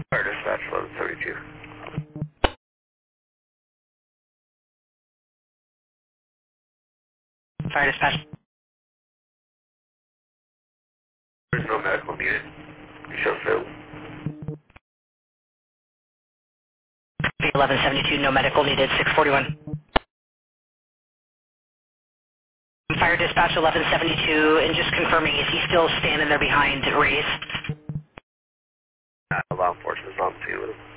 Fire dispatch 1172. Fire dispatch. There's no medical needed. You show so. 1172, no medical needed, 641. Fire dispatch 1172, and just confirming, is he still standing there behind Ray's? Law enforcement's on the scene with him.